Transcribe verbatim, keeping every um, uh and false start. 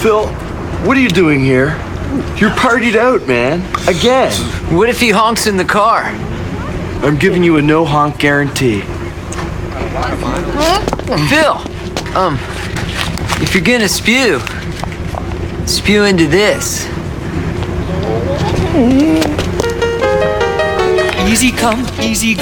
Phil, what are you doing here? You're partied out, man. Again. What if he honks in the car? I'm giving you a no honk guarantee. Phil, um, if you're gonna spew, spew into this. Easy come, easy